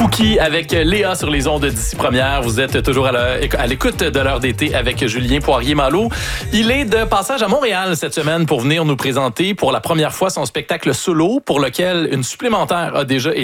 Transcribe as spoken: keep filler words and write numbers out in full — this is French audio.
Fouki avec Léa sur les ondes d'ici première. Vous êtes toujours à, la, à l'écoute de l'heure d'été avec Julien Poirier-Malo. Il est de passage à Montréal cette semaine pour venir nous présenter pour la première fois son spectacle solo pour lequel une supplémentaire a déjà été